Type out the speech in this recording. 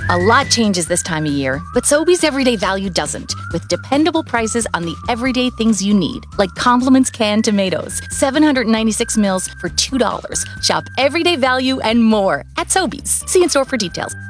A lot changes this time of year, but Sobeys Everyday Value doesn't, with dependable prices on the everyday things you need, like Compliments canned tomatoes, 796 mils for $2. Shop Everyday Value and more at Sobeys. See in store for details.